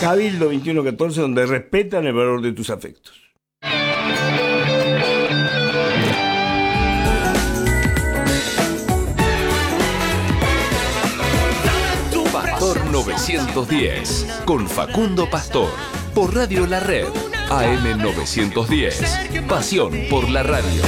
Cabildo 2114, donde respetan el valor de tus afectos. Pastor 910, con Facundo Pastor, por Radio La Red, AM 910, pasión por la radio.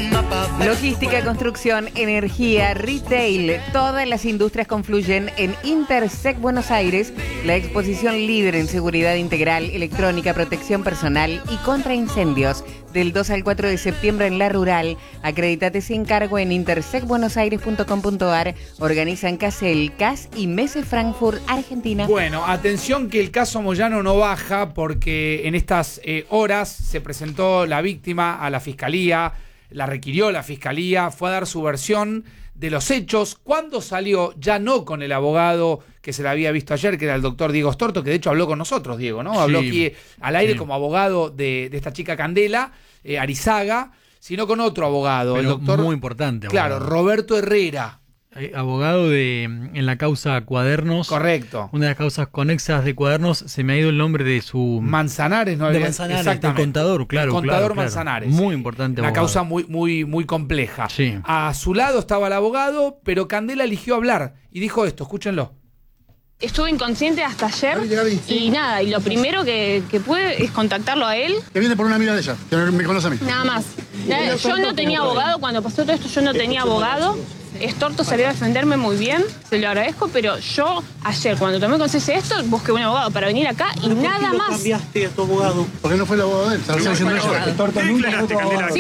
Logística, construcción, energía, retail, todas las industrias confluyen en Intersec Buenos Aires, la exposición líder en seguridad integral, electrónica, protección personal y contra incendios. Del 2 al 4 de septiembre en La Rural. Acredítate sin cargo en intersecbuenosaires.com.ar. Organizan CASEL, CAS y Messe Frankfurt, Argentina. Bueno, atención que el caso Moyano no baja porque en estas horas se presentó la víctima a la fiscalía, la requirió la fiscalía, fue a dar su versión de los hechos. Cuando salió, ya no con el abogado que se la había visto ayer, que era el doctor Diego Storto, que de hecho habló con nosotros, Diego, ¿no? Habló aquí al aire como abogado de esta chica Candela, Arizaga, sino con otro abogado, pero el doctor... muy importante. Claro, Abogado. Roberto Herrera. Abogado en la causa Cuadernos. Correcto. Una de las causas conexas de Cuadernos, se me ha ido el nombre de su... Manzanares, ¿no? De Manzanares, el contador, claro. El contador claro. Manzanares. Muy importante. Una abogado. causa muy compleja. Sí. A su lado estaba el abogado, pero Candela eligió hablar y dijo esto, escúchenlo. Estuve inconsciente hasta ayer y nada, y lo primero que pude es contactarlo a él. Que viene por una amiga de ella, que me conoce a mí. Nada más. Yo no tenía abogado, cuando pasó todo esto yo no tenía abogado. Storto salió a defenderme muy bien, se lo agradezco, pero yo ayer cuando tomé conciencia de esto, busqué un abogado para venir acá y nada más. ¿Cambiaste a tu abogado? ¿Por qué no fue el abogado de él? ¿Se lo está diciendo ella? Storto nunca fue tu abogado.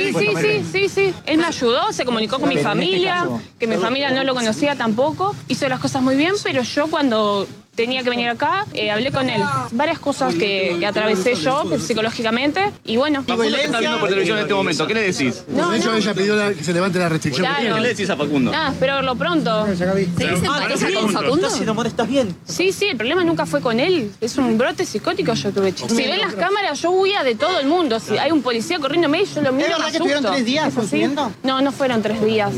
Sí. Él me ayudó, se comunicó con mi familia, que mi familia no lo conocía tampoco. Hizo las cosas muy bien, pero yo cuando tenía que venir acá, hablé con él. Varias cosas que atravesé yo psicológicamente y bueno. ¿Qué está viendo por televisión en este momento? ¿Qué le decís? De hecho, ella pidió que se levante la restricción. Claro. ¿Qué le decís a Facundo? Nada, espero verlo pronto. ¿Seguís en pareja con Facundo? ¿Estás bien? Sí, el problema nunca fue con él. Es un brote psicótico yo tuve. Si ven las cámaras, yo huía de todo el mundo. Si hay un policía corriéndome, yo lo miro, me asusto. ¿Estuvieron 3 días consumiendo? No fueron 3 días.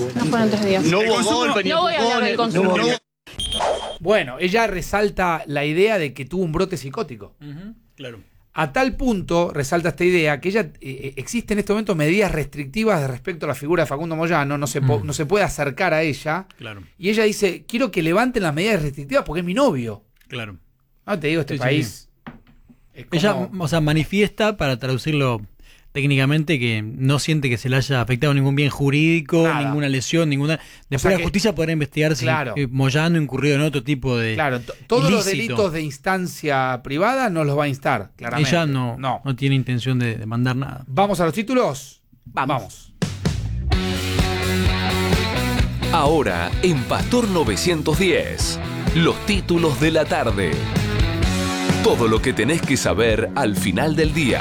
No hubo golpe, ni No voy a hablar del consumo. Bueno, ella resalta la idea de que tuvo un brote psicótico. Claro. A tal punto resalta esta idea que ella existe en este momento medidas restrictivas respecto a la figura de Facundo Moyano, no se puede acercar a ella. Claro. Y ella dice, quiero que levanten las medidas restrictivas porque es mi novio. Claro. No te digo, este Sí, país... sí. Ella, manifiesta, para traducirlo técnicamente, que no siente que se le haya afectado ningún bien jurídico, nada. Ninguna lesión, ninguna... Después la justicia podrá investigar si Moyano incurrió en otro tipo de todos ilícito. Los delitos de instancia privada no los va a instar, claramente. Ella no tiene intención de demandar nada. ¿Vamos a los títulos? Vamos. Ahora, en Pastor 910, los títulos de la tarde. Todo lo que tenés que saber al final del día.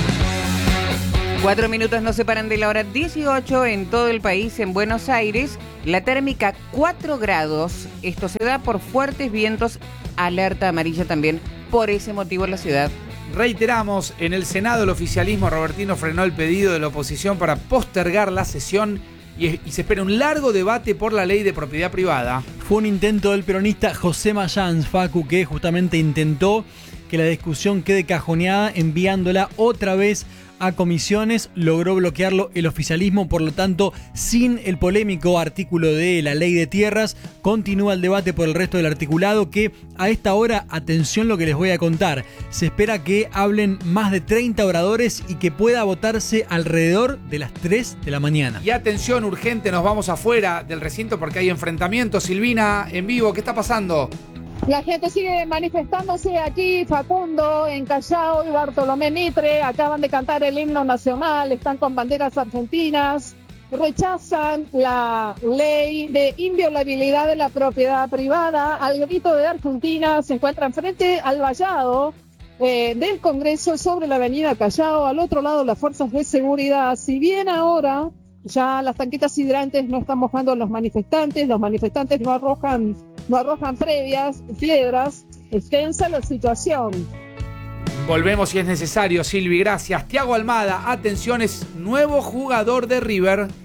4 minutos nos separan de la hora 18 en todo el país. En Buenos Aires, la térmica 4 grados. Esto se da por fuertes vientos, alerta amarilla también. Por ese motivo en la ciudad. Reiteramos, en el Senado el oficialismo robertino frenó el pedido de la oposición para postergar la sesión y se espera un largo debate por la ley de propiedad privada. Fue un intento del peronista José Mayans, Facu, que justamente intentó que la discusión quede cajoneada enviándola otra vez a comisiones. Logró bloquearlo el oficialismo, por lo tanto, sin el polémico artículo de la ley de tierras, continúa el debate por el resto del articulado, que a esta hora, atención lo que les voy a contar, se espera que hablen más de 30 oradores y que pueda votarse alrededor de las 3 de la mañana. Y atención urgente, nos vamos afuera del recinto porque hay enfrentamientos. Silvina, en vivo, ¿qué está pasando? La gente sigue manifestándose aquí, Facundo, en Callao y Bartolomé Mitre, acaban de cantar el himno nacional, están con banderas argentinas, rechazan la ley de inviolabilidad de la propiedad privada. Al grito de Argentina se encuentran frente al vallado del Congreso sobre la avenida Callao, al otro lado las fuerzas de seguridad. Si bien ahora ya las tanquetas hidrantes no están mojando a los manifestantes no arrojan piedras, es tensa la situación. Volvemos si es necesario, Silvi, gracias. Thiago Almada, atención, es nuevo jugador de River.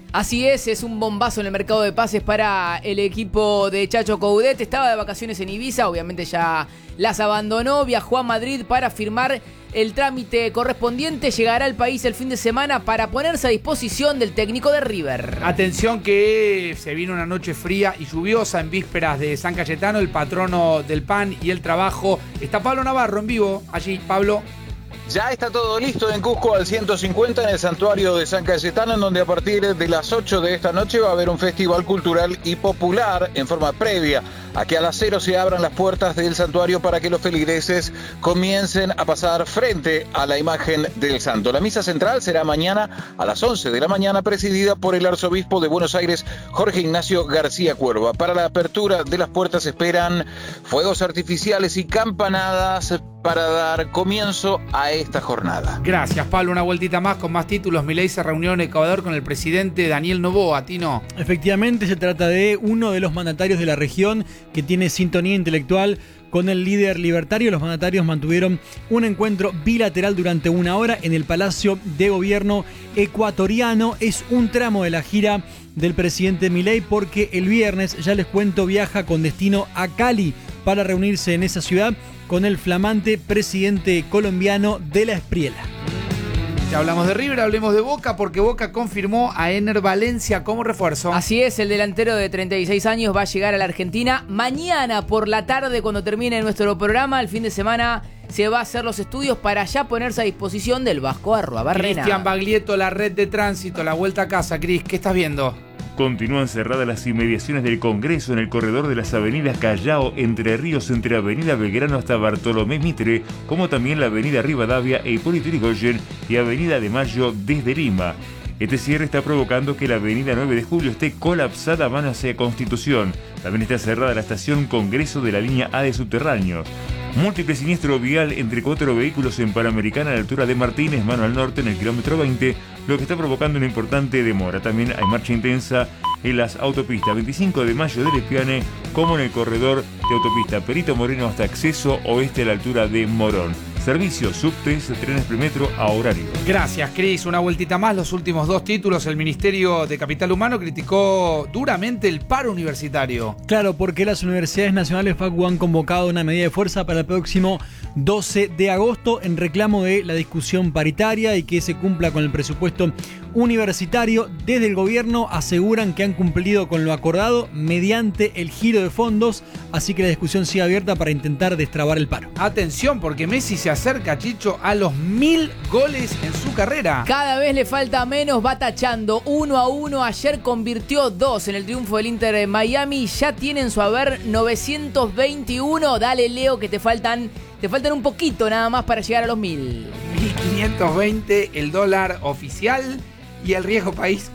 Así es un bombazo en el mercado de pases para el equipo de Chacho Coudet. Estaba de vacaciones en Ibiza, obviamente ya las abandonó, viajó a Madrid para firmar el trámite correspondiente. Llegará al país el fin de semana para ponerse a disposición del técnico de River. Atención que se vino una noche fría y lluviosa en vísperas de San Cayetano, el patrono del pan y el trabajo. Está Pablo Navarro en vivo allí. Pablo. Ya está todo listo en Cusco al 150 en el santuario de San Cayetano, en donde a partir de las 8 de esta noche va a haber un festival cultural y popular en forma previa a que a las 0 se abran las puertas del santuario para que los feligreses comiencen a pasar frente a la imagen del santo. La misa central será mañana a las 11 de la mañana, presidida por el arzobispo de Buenos Aires, Jorge Ignacio García Cuerva. Para la apertura de las puertas esperan fuegos artificiales y campanadas para dar comienzo a esta jornada. Gracias, Pablo. Una vueltita más con más títulos. Milei se reunió en Ecuador con el presidente Daniel Noboa. Tino. Efectivamente, se trata de uno de los mandatarios de la región que tiene sintonía intelectual con el líder libertario. Los mandatarios mantuvieron un encuentro bilateral durante 1 hora en el Palacio de Gobierno ecuatoriano. Es un tramo de la gira del presidente Milei porque el viernes, ya les cuento, viaja con destino a Cali para reunirse en esa ciudad con el flamante presidente colombiano de la Espriela. Ya hablamos de River, hablemos de Boca, porque Boca confirmó a Ener Valencia como refuerzo. Así es, el delantero de 36 años va a llegar a la Argentina mañana por la tarde cuando termine nuestro programa. El fin de semana se va a hacer los estudios para ya ponerse a disposición del Vasco Arruabarrena. Cristian Baglietto, la red de tránsito, la vuelta a casa. Cris, ¿qué estás viendo? Continúan cerradas las inmediaciones del Congreso en el corredor de las avenidas Callao, Entre Ríos, entre Avenida Belgrano hasta Bartolomé Mitre, como también la Avenida Rivadavia e Hipólito Yrigoyen y Avenida de Mayo desde Lima. Este cierre está provocando que la Avenida 9 de Julio esté colapsada mano hacia Constitución. También está cerrada la estación Congreso de la línea A de subterráneos. Múltiple siniestro vial entre 4 vehículos en Panamericana a la altura de Martínez, mano al norte, en el kilómetro 20, lo que está provocando una importante demora. También hay marcha intensa en las autopistas 25 de Mayo del Espiane, como en el corredor de autopista Perito Moreno hasta acceso oeste a la altura de Morón. Servicios, subtes, trenes premetro a horario. Gracias, Cris. Una vueltita más. Los últimos 2 títulos. El Ministerio de Capital Humano criticó duramente el paro universitario. Claro, porque las universidades nacionales, Facu, han convocado una medida de fuerza para el próximo 12 de agosto en reclamo de la discusión paritaria y que se cumpla con el presupuesto universitario. Desde el gobierno aseguran que han cumplido con lo acordado mediante el giro de fondos, así que la discusión sigue abierta para intentar destrabar el paro. Atención, porque Messi se acerca, Chicho, a los 1000 goles en su carrera. Cada vez le falta menos, va tachando 1-1. Ayer convirtió 2 en el triunfo del Inter de Miami. Ya tiene en su haber 921. Dale, Leo, que te faltan un poquito nada más para llegar a los 1000. 1520 el dólar oficial y el riesgo país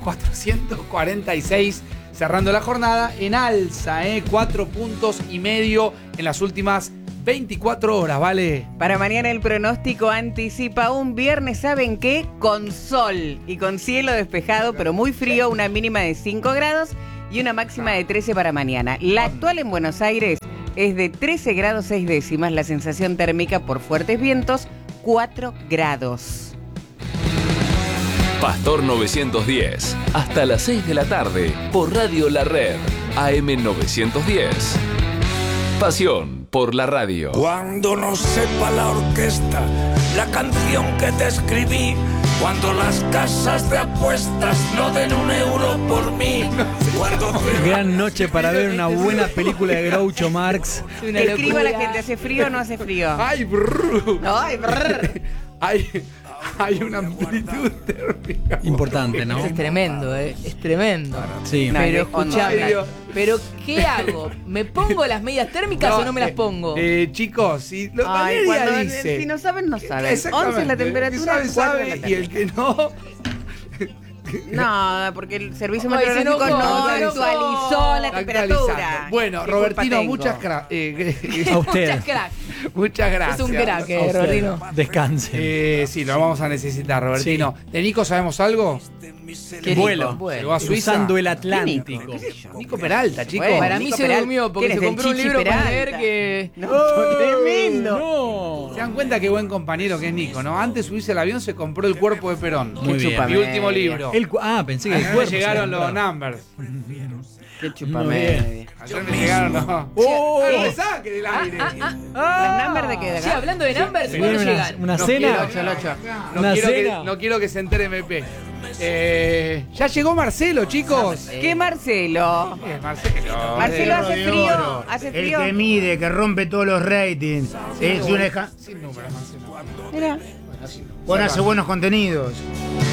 446, cerrando la jornada en alza, 4,5 puntos en las últimas 24 horas, ¿vale? Para mañana el pronóstico anticipa un viernes, ¿saben qué? Con sol y con cielo despejado, pero muy frío, una mínima de 5 grados y una máxima de 13 para mañana. La actual en Buenos Aires es de 13 grados 6 décimas, la sensación térmica por fuertes vientos, 4 grados. Pastor 910, hasta las 6 de la tarde, por Radio La Red, AM 910. Pasión por la radio. Cuando no sepa la orquesta la canción que te escribí, cuando las casas de apuestas no den €1 por mí, Gran noche para ver una buena película de Groucho Marx. Escriba a la gente, ¿hace frío o no hace frío? ¡Ay, brrr! No, ¡ay, brrr! Hay una amplitud térmica importante, ¿no? Es tremendo, es tremendo. Sí. Pero escuchame, ¿pero qué hago? ¿Me pongo las medias térmicas o no me las pongo? Chicos, si si no saben, no saben. 11 es la temperatura, el sabe y el que no... No, porque el servicio meteorológico no actualizó la temperatura. Bueno, Robertino, muchas gracias. A usted. Muchas gracias. Es un crack, Robertino. Descanse. Sí, lo vamos a necesitar, Robertino. ¿De Nico sabemos algo? Vuelo. Llegó a Suiza. Cruzando el Atlántico. Nico Peralta, chicos. Para mí se durmió porque se compró un libro para leer que... No, tremendo. Se dan cuenta qué buen compañero que es Nico, ¿no? Antes de subirse al avión se compró El cuerpo de Perón. Muy bien. Mi último libro. Pensé que el Ayer cuerpo. me llegaron los numbers. Qué chupamedia. Ayer me llegaron los... ¡No me saque del aire! ¿Las numbers de qué? ¿De Sí, acá? hablando de numbers, Se ¿cuándo viene llegan? una No cena. quiero- no quiero que se entere MP. Ya llegó Marcelo, chicos. ¿Qué Marcelo? Marcelo. Marcelo hace de frío. oro, Hace el frío. que mide, que rompe todos los ratings. Es una Sin números, Marcelo. Mira. bueno, hace buenos contenidos.